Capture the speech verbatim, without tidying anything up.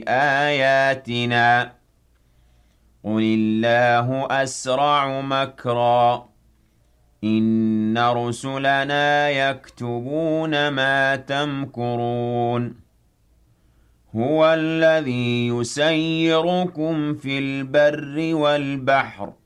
آياتنا قل الله أسرع مكرا إن رسلنا يكتبون ما تمكرون هو الذي يسيركم في البر والبحر